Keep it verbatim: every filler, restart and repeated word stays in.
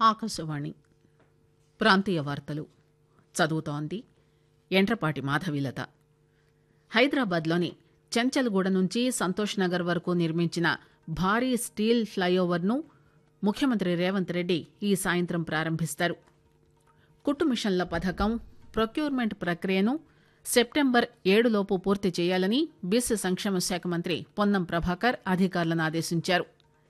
ఆకాశవాణి ప్రాంతీయ వార్తలు చదువుతోంది ఎంట్రపాటి మాధవీలత. హైదరాబాద్లోని చెంచల్గూడ నుంచి సంతోష్ నగర్ వరకు నిర్మించిన భారీ స్టీల్ ఫ్లైఓవర్ను ముఖ్యమంత్రి రేవంత్ రెడ్డి ఈ సాయంత్రం ప్రారంభిస్తారు. కుట్టు మిషన్ల పథకం ప్రొక్యూర్మెంట్ ప్రక్రియను సెప్టెంబర్ ఏడులోపు పూర్తి చేయాలని బీసీ సంక్షేమ శాఖ మంత్రి పొన్నం ప్రభాకర్ అధికారులను ఆదేశించారు.